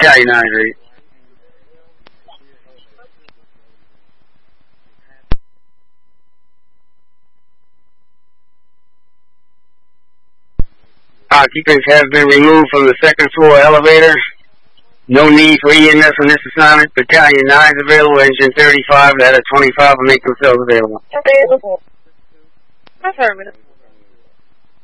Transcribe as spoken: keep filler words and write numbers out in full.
Battalion nine, read. Occupants have been removed from the second floor elevator. No need for E M S on this assignment. Battalion nine is available. Engine thirty-five, that at twenty-five will make themselves available. Available. Affirmative.